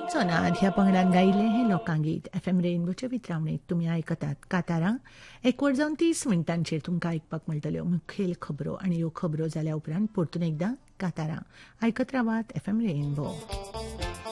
सोनाद ह्या पंगडान गायिल्लें हें लोकांगीत एफएम रेनबोच्या वितरावणेंत तुमी आयकतात कातारां 1:30 तुमकां आयकपाक मेळटल्यो मुखेल खबरो आनी ह्यो खबरो जाल्या उपरांत परतून एकदां कातारां आयकत रावात एफएम रेनबो.